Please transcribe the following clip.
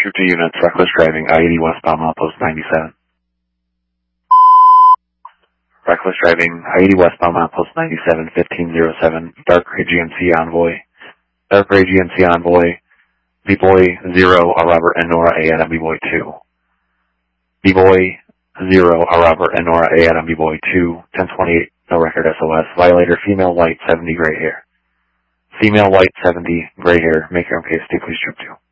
Troop 2 units, reckless driving, I-80 westbound, milepost 97. Reckless driving, I-80 westbound, milepost 97, 1507, dark gray GMC envoy. Dark gray GMC envoy, B-boy 0, a Robert and Nora A Adam B-boy 2. B-boy 0, a Robert and Nora A Adam B-boy 2, 1028, no record SOS. Violator, female white, 70 gray hair. Female white, 70 gray hair, make your own case, please Troop 2.